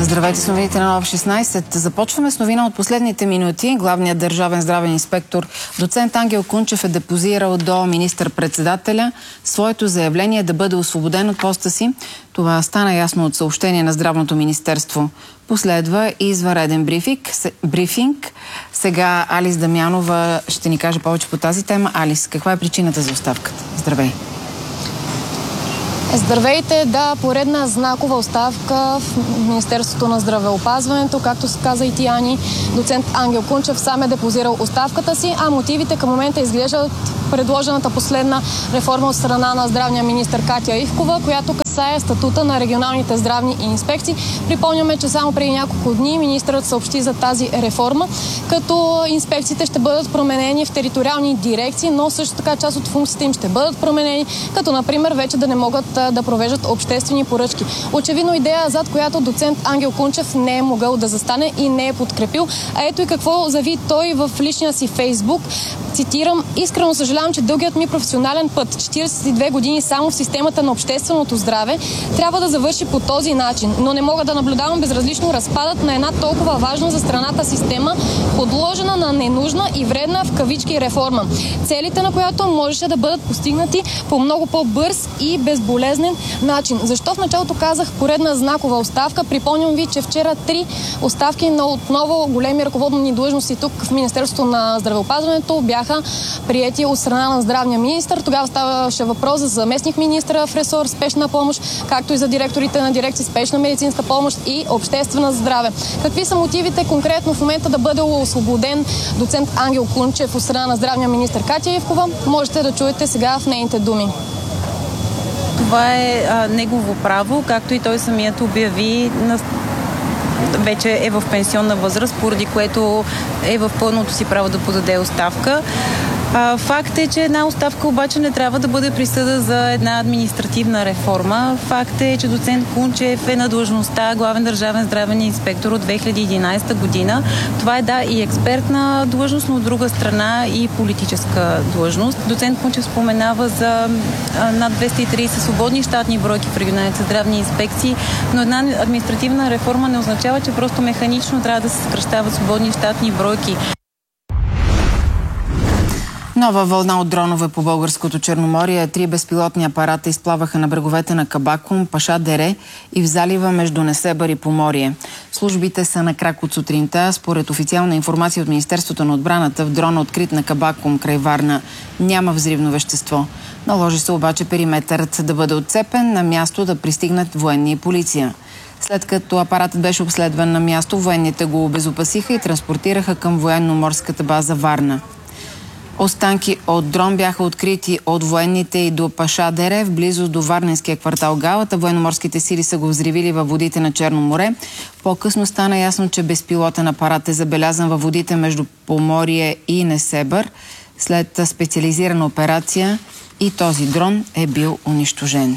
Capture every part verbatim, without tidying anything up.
Здравейте с новините на Нова шестнайсет. Започваме с новина от последните минути. Главният държавен здравен инспектор доцент Ангел Кунчев е депозирал до министър-председателя своето заявление да бъде освободен от поста си. Това стана ясно от съобщение на Здравното министерство. Последва и извънреден брифинг. брифинг. Сега Алис Дамянова ще ни каже повече по тази тема. Алис, каква е причината за оставката? Здравей! Здравейте! Да, поредна знакова оставка в Министерството на здравеопазването. Както се каза и ти, Ани, доцент Ангел Кунчев сам е депозирал оставката си, а мотивите към момента изглеждат предложената последна реформа от страна на здравния министър Катя Ивкова, която касае статута на регионалните здравни инспекции. Припомняме, че само преди няколко дни министърът съобщи за тази реформа, като инспекциите ще бъдат променени в териториални дирекции, но също така част от функциите им ще бъдат променени, като например вече да не могат да провеждат обществени поръчки. Очевидно идея, зад която доцент Ангел Кунчев не е могъл да застане и не е подкрепил. А ето и какво заяви той в личния си Фейсбук. Цитирам: "Искрено съжалявам, че дългият ми професионален път, четирийсет и две години само в системата на общественото здраве, трябва да завърши по този начин, но не мога да наблюдавам безразлично разпадът на една толкова важна за страната система, подложена на ненужна и вредна в кавички реформа, целите на която можеше да бъдат постигнати по много по-бърз и безболезнен начин." Защо в началото казах поредна знакова оставка? Припомням ви, че вчера три оставки на отново големи ръководни длъжности тук в Министерството на здравеопазването бяха приети от страна на здравния министър. Тогава ставаше въпрос за заместник министъра в ресор спешна помощ, както и за директорите на дирекции спешна медицинска помощ и обществена здраве. Какви са мотивите конкретно в момента да бъде освободен доцент Ангел Кунчев от страна на здравния министър Катя Ивкова? Можете да чуете сега в нейните думи. Това е а, негово право, както и той самият обяви, на... вече е в пенсионна възраст, поради което е в пълното си право да подаде оставка. А, факт е, че една оставка обаче не трябва да бъде присъда за една административна реформа. Факт е, че доцент Кунчев е на длъжността главен държавен здравен инспектор от две хиляди и единайсета година. Това е, да, и експертна длъжност, но от друга страна и политическа длъжност. Доцент Кунчев споменава за а, над двеста и трийсет свободни щатни бройки в регионалните здравни инспекции, но една административна реформа не означава, че просто механично трябва да се съкращават свободни щатни бройки. Нова вълна от дронове по българското Черноморие. Три безпилотни апарата изплаваха на бреговете на Кабакум, Паша дере и в залива между Несебър и Поморие. Службите са на крак от сутринта. Според официална информация от Министерството на отбраната, в дрона, открит на Кабакум край Варна, няма взривно вещество. Наложи се обаче периметърът да бъде отцепен, на място да пристигнат военни и полиция. След като апаратът беше обследван на място, военните го обезопасиха и транспортираха към военно-морската база Варна. Останки от дрон бяха открити от военните и до Паша дере, в близост до варненския квартал Галата. Военноморските сили са го взривили във водите на Черно море. По-късно стана ясно, че безпилотен апарат е забелязан във водите между Поморие и Несебър. След специализирана операция и този дрон е бил унищожен.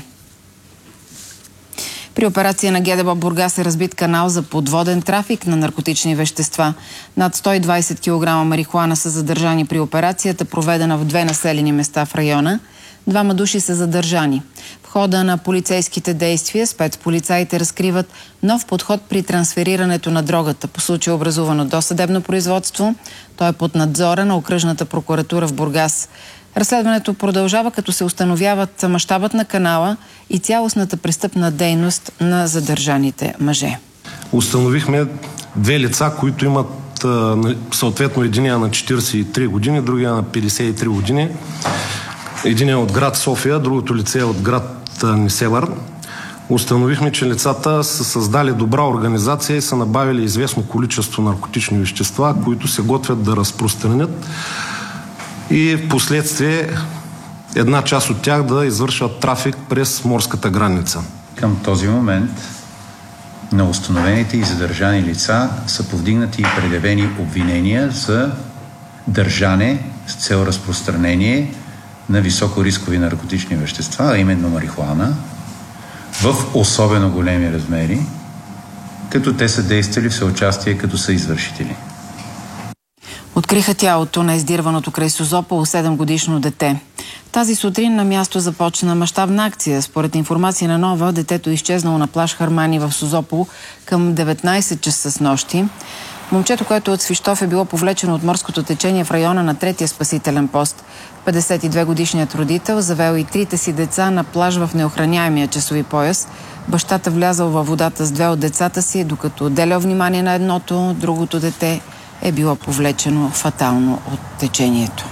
При операция на ГДБОП Бургас е разбит канал за подводен трафик на наркотични вещества. Над сто и двайсет килограма марихуана са задържани при операцията, проведена в две населени места в района. Двама души са задържани. В хода на полицейските действия спецполицаите разкриват нов подход при трансферирането на дрогата. По случай образувано досъдебно производство. Той е под надзора на окръжната прокуратура в Бургас. Разследването продължава, като се установяват мащабът на канала и цялостната престъпна дейност на задържаните мъже. Установихме две лица, които имат съответно единия на четирийсет и три години, другия на петдесет и три години. Единия от град София, другото лице е от град Несебър. Установихме, че лицата са създали добра организация и са набавили известно количество наркотични вещества, които се готвят да разпространят и в последствие една част от тях да извършват трафик през морската граница. Към този момент на установените и задържани лица са повдигнати и предявени обвинения за държане с цел разпространение на високорискови наркотични вещества, а именно марихуана, в особено големи размери, като те са действали в съучастие като съизвършители. Откриха тялото на издирваното край Созопол седемгодишно дете. Тази сутрин на място започна мащабна акция. Според информация на Нова, детето е изчезнало на плаж Хармани в Созопол към деветнайсет часа с нощи. Момчето, което от Свищов е било повлечено от морското течение в района на третия спасителен пост. петдесет и две годишният родител завел и трите си деца на плаж в неохраняемия часови пояс. Бащата влязал във водата с две от децата си, докато отделял внимание на едното, другото дете е било повлечено фатално от течението.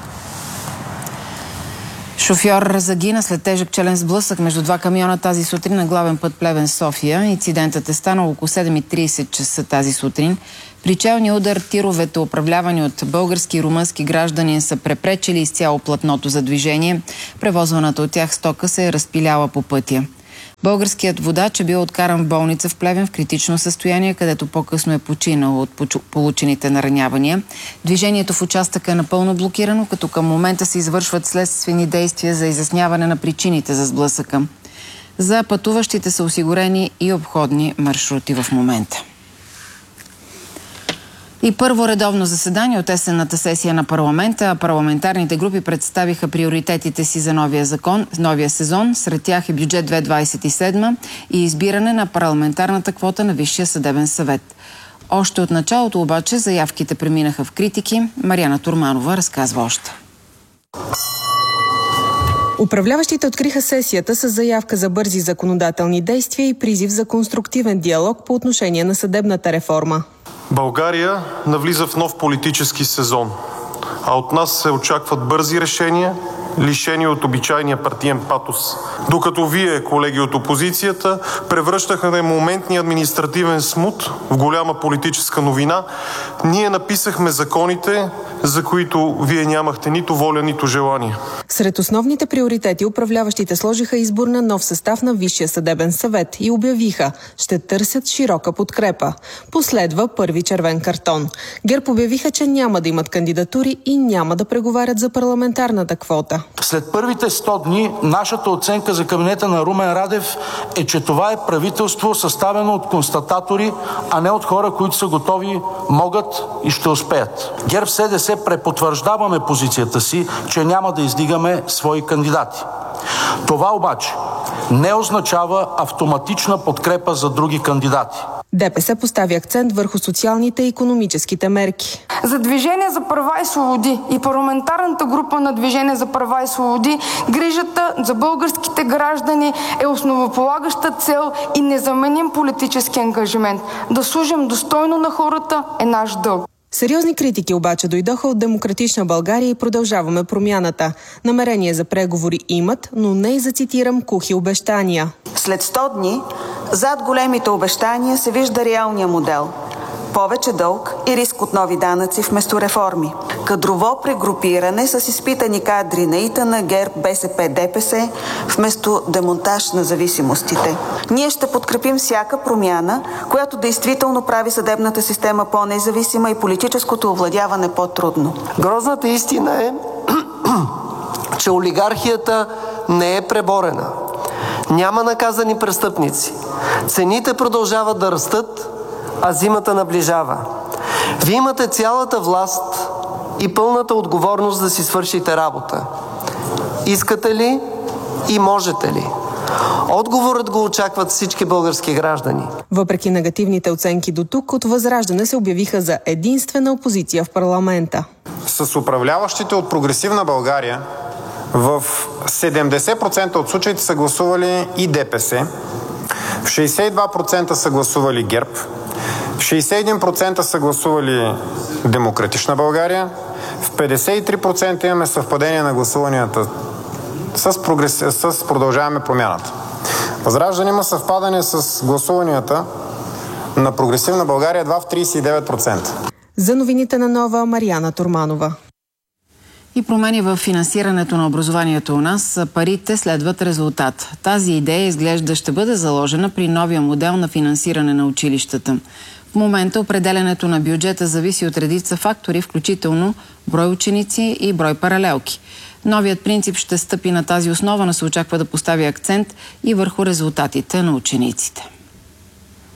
Шофьор загина след тежък челен сблъсък между два камиона тази сутрин на главен път Плевен-София. Инцидентът е станал около седем и трийсет часа тази сутрин. При челния удар тировете, управлявани от български и румънски граждани, са препречили изцяло платното за движение. Превозваната от тях стока се е разпиляла по пътя. Българският водач е бил откаран в болница в Плевен в критично състояние, където по-късно е починал от получените наранявания. Движението в участъка е напълно блокирано, като към момента се извършват следствени действия за изясняване на причините за сблъсъка. За пътуващите са осигурени и обходни маршрути в момента. И първо редовно заседание от есенната сесия на парламента. Парламентарните групи представиха приоритетите си за новия закон, новия сезон. Сред тях е бюджет две хиляди двадесет и седма и избиране на парламентарната квота на Висшия съдебен съвет. Още от началото обаче заявките преминаха в критики. Мариана Турманова разказва още. Управляващите откриха сесията с заявка за бързи законодателни действия и призив за конструктивен диалог по отношение на съдебната реформа. България навлиза в нов политически сезон, а от нас се очакват бързи решения, лишени от обичайния партиен патос. Докато вие, колеги от опозицията, превръщахме моментния административен смут в голяма политическа новина, ние написахме законите, за които вие нямахте нито воля, нито желание. Сред основните приоритети управляващите сложиха избор на нов състав на Висшия съдебен съвет и обявиха, ще търсят широка подкрепа. Последва първи червен картон. ГЕРБ обявиха, че няма да имат кандидатури и няма да преговарят за парламентарната квота. След първите сто дни нашата оценка за кабинета на Румен Радев е, че това е правителство съставено от констататори, а не от хора, които са готови, могат и ще успеят. ГЕРБ СДС препотвърждаваме позицията си, че няма да издигаме свои кандидати. Това обаче не означава автоматична подкрепа за други кандидати. ДПС постави акцент върху социалните и икономическите мерки. За Движение за права и свободи и парламентарната група на Движение за права и свободи грижата за българските граждани е основополагаща цел и незаменим политически ангажимент. Да служим достойно на хората е наш дълг. Сериозни критики обаче дойдоха от Демократична България и Продължаваме промяната. Намерение за преговори имат, но не и за, цитирам, кухи обещания. След сто дни, зад големите обещания се вижда реалния модел. Повече дълг и риск от нови данъци вместо реформи. Кадрово прегрупиране с изпитани кадри на ИТН, ГЕРБ, БСП, ДПС, вместо демонтаж на зависимостите. Ние ще подкрепим всяка промяна, която действително прави съдебната система по-независима и политическото овладяване по-трудно. Грозната истина е, че олигархията не е преборена. Няма наказани престъпници. Цените продължават да растат, а зимата наближава. Вие имате цялата власт и пълната отговорност да си свършите работа. Искате ли и можете ли? Отговорът го очакват всички български граждани. Въпреки негативните оценки до тук, от Възраждане се обявиха за единствена опозиция в парламента. С управляващите от Прогресивна България в седемдесет процента от случаите са гласували и ДПС, в шейсет и два процента са гласували ГЕРБ, в шейсет и един процента са гласували Демократична България, в петдесет и три процента имаме съвпадение на гласуванията с, прогрес... с Продължаваме промяната. Възраждане има съвпадане с гласуванията на Прогресивна България едва в трийсет и девет процента. За новините на Нова, Мариана Турманова. И промени в финансирането на образованието у нас, парите следват резултат. Тази идея изглежда ще бъде заложена при новия модел на финансиране на училищата. В момента определянето на бюджета зависи от редица фактори, включително брой ученици и брой паралелки. Новият принцип ще стъпи на тази основа, но се очаква да постави акцент и върху резултатите на учениците.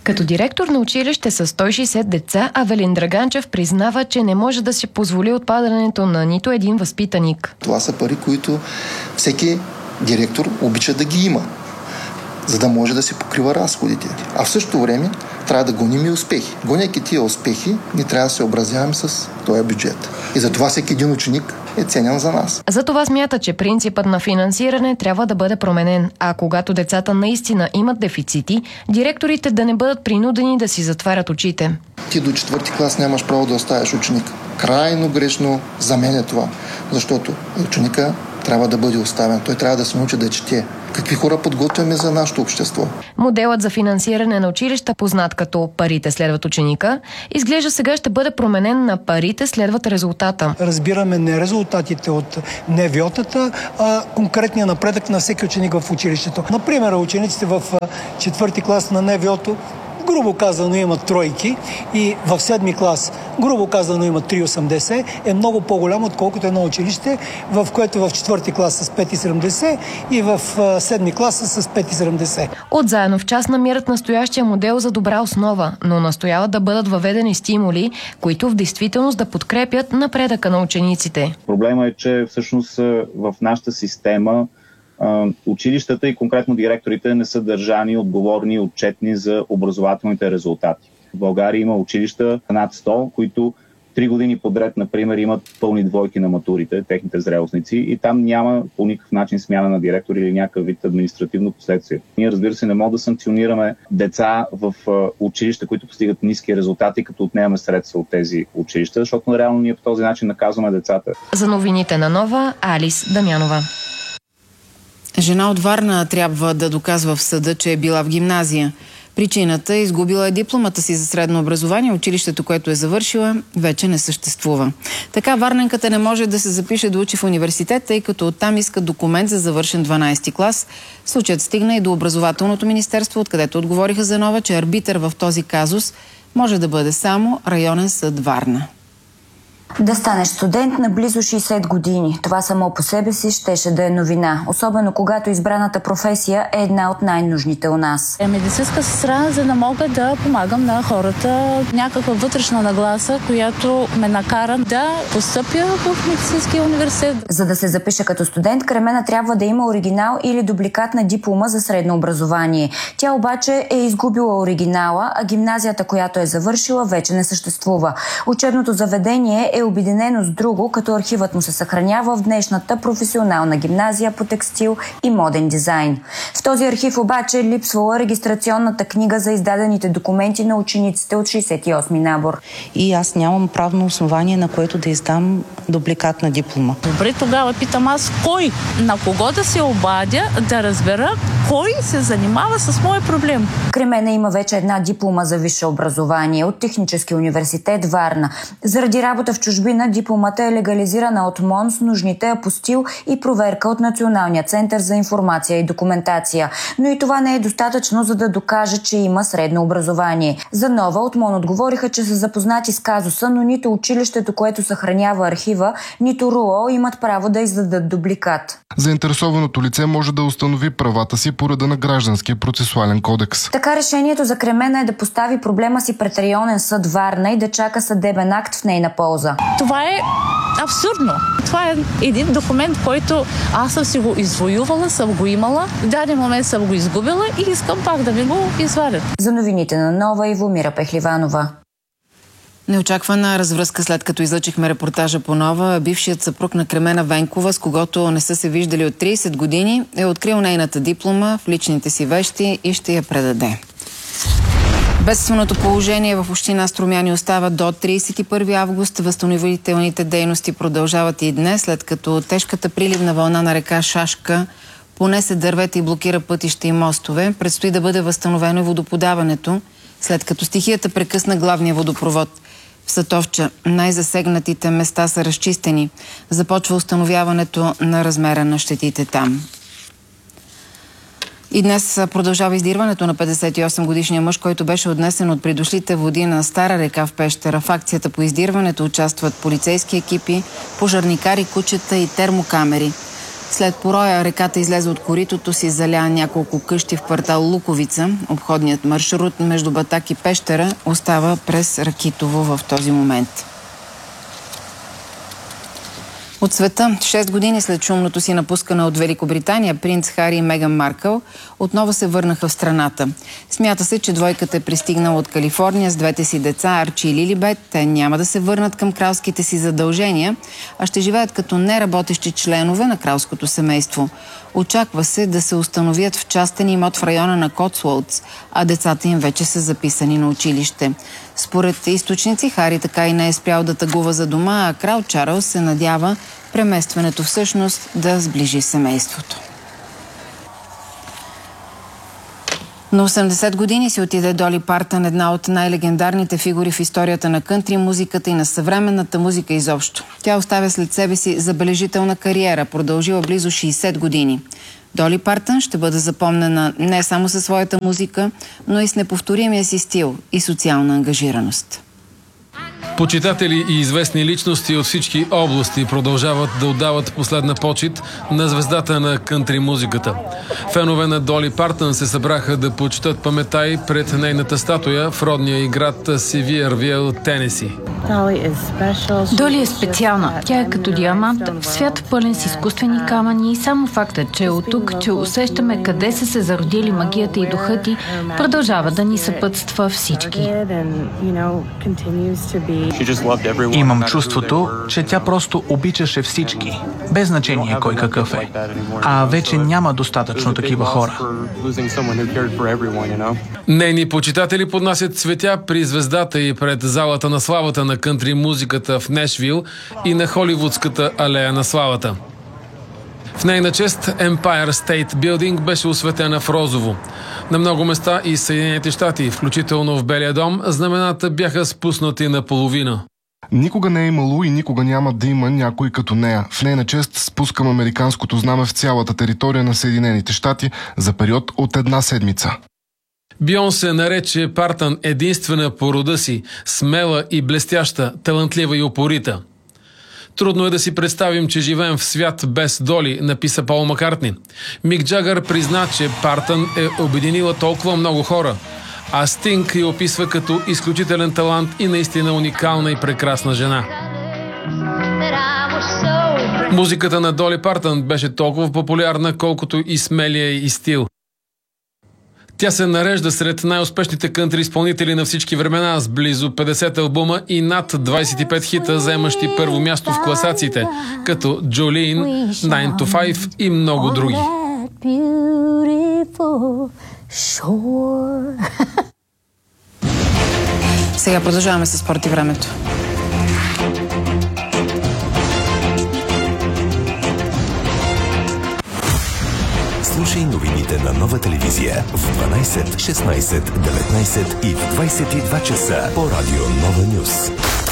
Като директор на училище с сто и шейсет деца, Авелин Драганчев признава, че не може да си позволи отпадането на нито един възпитаник. Това са пари, които всеки директор обича да ги има, за да може да се покрива разходите. А в същото време трябва да гоним и успехи. Гоняйки тия успехи, ние трябва да се образяваме с този бюджет. И затова всеки един ученик е ценен за нас. Затова смята, че принципът на финансиране трябва да бъде променен, а когато децата наистина имат дефицити, директорите да не бъдат принудени да си затварят очите. Ти до четвърти клас нямаш право да оставяш ученика. Крайно грешно за мен е това, защото ученика трябва да бъде оставен. Той трябва да се научи да чете. Какви хора подготвяме за нашето общество? Моделът за финансиране на училища, познат като парите следват ученика, изглежда сега ще бъде променен на парите следват резултата. Разбираме не резултатите от НВО-тата, а конкретния напредък на всеки ученик в училището. Например, учениците в четвърти клас на НВО-то грубо казано имат тройки и в седми клас, грубо казано имат три цяло и осемдесет, е много по-голямо, отколкото едно училище, в което в четвърти клас с пет цяло и седемдесет и в седми клас с пет цяло и седемдесет. От Заедно в час намират настоящия модел за добра основа, но настояват да бъдат въведени стимули, които в действителност да подкрепят напредъка на учениците. Проблема е, че всъщност в нашата система училищата и конкретно директорите не са държани, отговорни и отчетни за образователните резултати. В България има училища над сто, които три години подред, например, имат пълни двойки на матурите, техните зрелостници, и там няма по никакъв начин смяна на директор или някакъв вид административно последствие. Ние, разбира се, не можем да санкционираме деца в училища, които постигат ниски резултати, като отнемаме средства от тези училища, защото реално ние по този начин наказваме децата. За новините на Нова, Алис Дамянова. Жена от Варна трябва да доказва в съда, че е била в гимназия. Причината е изгубила е дипломата си за средно образование. Училището, което е завършила, вече не съществува. Така варненката не може да се запише да учи в университет, тъй като оттам искат документ за завършен дванадесети клас. Случаят стигна и до образователното министерство, откъдето отговориха за нова, че арбитър в този казус може да бъде само районен съд Варна. Да станеш студент на близо шейсет години. Това само по себе си щеше да е новина. Особено когато избраната професия е една от най-нужните у нас. Е медицинска сестра, за да мога да помагам на хората. Някаква вътрешна нагласа, която ме накара да постъпя в медицинския университет. За да се запише като студент, Кремена трябва да има оригинал или дубликат на диплома за средно образование. Тя обаче е изгубила оригинала, а гимназията, която е завършила, вече не съществува. Учебното заведение е е обединено с друго, като архивът му се съхранява в днешната професионална гимназия по текстил и моден дизайн. В този архив обаче липсвала регистрационната книга за издадените документи на учениците от шейсет и осми набор. И аз нямам правно основание, на което да издам дубликат на диплома. Добре, тогава питам аз кой, на кого да се обадя, да разбера кой се занимава с моя проблем. Кремена има вече една диплома за висше образование от Технически университет Варна. Заради работа в чужбина дипломата е легализирана от МОН с нужните апостил и проверка от Националния център за информация и документация. Но и това не е достатъчно, за да докаже, че има средно образование. За нова от МОН отговориха, че са запознати с казуса, но нито училището, което съхранява архива, нито РУО имат право да издадат дубликат. Заинтересованото лице може да установи правата си по реда на Гражданския процесуален кодекс. Така решението за Кремена е да постави проблема си пред районен съд Варна и да чака съдебен акт в нейна полза. Това е абсурдно. Това е един документ, който аз съм си го извоювала, съм го имала, в даден момент съм го изгубила и искам пак да ми го извадят. За новините на Нова, Ивомира Пехливанова. Неочаквана развръзка, след като излъчихме репортажа по Нова. Бившият съпруг на Кремена Венкова, с когото не са се виждали от тридесет години, е открил нейната диплома в личните си вещи и ще я предаде. Бедственото положение в община Струмяни остава до тридесет и първи август. Възстановителните дейности продължават и днес, след като тежката приливна вълна на река Шашка понесе дървета и блокира пътища и мостове. Предстои да бъде възстановено и водоподаването, след като стихията прекъсна главния водопровод. В Сатовча най-засегнатите места са разчистени. Започва установяването на размера на щетите там. И днес продължава издирването на петдесет и осем годишния мъж, който беше отнесен от придошлите води на Стара река в Пещера. В акцията по издирването участват полицейски екипи, пожарникари, кучета и термокамери. След пороя реката излезе от коритото си, заля няколко къщи в квартал Луковица. Обходният маршрут между Батак и Пещера остава през Ракитово в този момент. От света, шест години след шумното си напускане от Великобритания, принц Хари и Меган Маркъл отново се върнаха в страната. Смята се, че двойката е пристигнала от Калифорния с двете си деца, Арчи и Лилибет. Те няма да се върнат към кралските си задължения, а ще живеят като неработещи членове на кралското семейство. Очаква се да се установят в частен имот в района на Котсуолтс, а децата им вече са записани на училище. Според източници, Хари така и не е спрял да тъгува за дома, а крал Чарлз се надява преместването всъщност да сближи семейството. На осемдесет години си отиде Доли Партън, една от най-легендарните фигури в историята на кънтри музиката и на съвременната музика изобщо. Тя оставя след себе си забележителна кариера, продължила близо шейсет години. Доли Партън ще бъде запомнена не само със своята музика, но и с неповторимия си стил и социална ангажираност. Почитатели и известни личности от всички области продължават да отдават последна почит на звездата на кънтри музиката. Фенове на Доли Партън се събраха да почитат паметта й пред нейната статуя в родния й град Сивиървил, Тенеси. Доли е специална. Тя е като диамант, в свят пълен с изкуствени камъни и само фактът, че е от тук, че усещаме къде са се зародили магията и духът й, продължава да ни съпътства всички. Имам чувството, че тя просто обичаше всички, без значение кой какъв е. А вече няма достатъчно такива хора. Нейни почитатели поднасят цветя при звездата и пред залата на славата на кънтри музиката в Нешвил и на Холивудската алея на славата. В нейна чест Empire State Building беше осветена в розово. На много места и Съединените щати, включително в Белия дом, знамената бяха спуснати наполовина. Никога не е имало и никога няма да има някой като нея. В нейна чест спускам американското знаме в цялата територия на Съединените щати за период от една седмица. Бионсе нарече Партън единствена по рода си, смела и блестяща, талантлива и упорита. Трудно е да си представим, че живеем в свят без Доли, написа Пол Маккартни. Мик Джагър призна, че Партън е обединила толкова много хора, а Стинг я описва като изключителен талант и наистина уникална и прекрасна жена. Музиката на Доли Партън беше толкова популярна, колкото и смелия и стил. Тя се нарежда сред най-успешните кънтри изпълнители на всички времена с близо петдесет албума и над двадесет и пет хита, заемащи първо място в класациите, като Jolene, nine to five и много други. Сега продължаваме с спорт и времето. Слушай новините на Нова телевизия в дванайсет, шестнайсет, деветнайсет и в двайсет и два часа по радио Нова Нюс.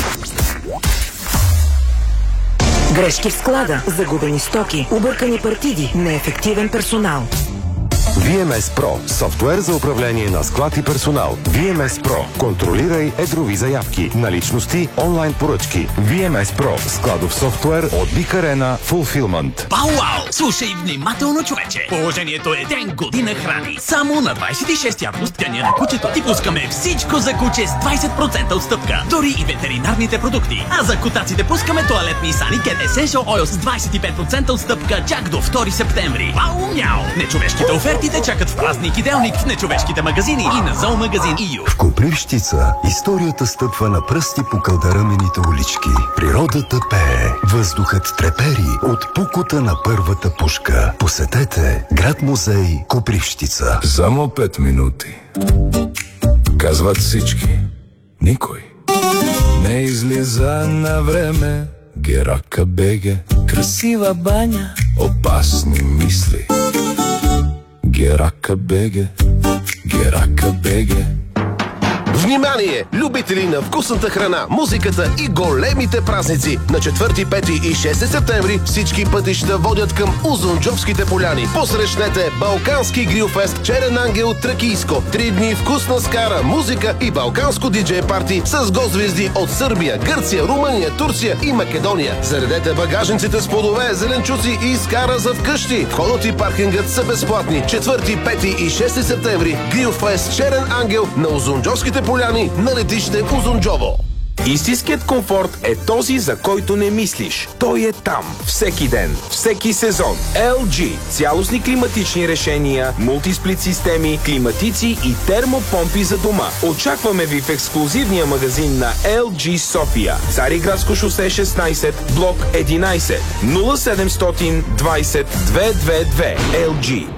Грешки в склада, загубени стоки, объркани партиди, неефективен персонал. ви ем ес Pro – софтуер за управление на склад и персонал. ви ем ес Pro – контролирай едрови заявки, наличности, онлайн поръчки. ви ем ес Pro – складов софтуер от Big Arena Fulfillment. Пау-вау! Слушай внимателно, човече! Положението е ден година храни. Само на двайсет и шести август, деня на кучето, ти пускаме всичко за куче с двайсет процента отстъпка. Дори и ветеринарните продукти. А за котаците пускаме тоалетни Саникет Essential Oil с двайсет и пет процента отстъпка чак до втори септември. Вау-мяу! Нечовешките оферти те чакат в празник и делник в нечовешките магазини и на Зоомагазин и ю. В Копривщица историята стъпва на пръсти по кълдарамените улички. Природата пее, въздухът трепери от пукота на първата пушка. Посетете град музей Копривщица. Само пет минути. Казват всички. Никой не излиза на време. Герака беге. Красива баня. Опасни мисли. Герака беге, Герака беге. Внимание! Любе любители на вкусната храна, музиката и големите празници. На четвърти, пети и шести септември всички пътища водят към Узунджовските поляни. Посрещнете Балкански грилфест Черен ангел Тракийско. Три дни вкусна скара, музика и балканско диджей парти с гозвезди от Сърбия, Гърция, Румъния, Турция и Македония. Заредете багажниците с плодове, зеленчуци и скара за вкъщи. Входът и паркингът са безплатни. четвърти, пети и шести септември Грилфест Черен ангел на Узунджовските поляни на летище Узунджово. Истинският комфорт е този, за който не мислиш. Той е там. Всеки ден, всеки сезон. ел джи. Цялостни климатични решения, мултисплит системи, климатици и термопомпи за дома. Очакваме ви в ексклузивния магазин на ел джи София. Цариградско шосе шестнайсет, блок единайсет, нула седемстотин двайсет двеста двадесет и две. ел джи.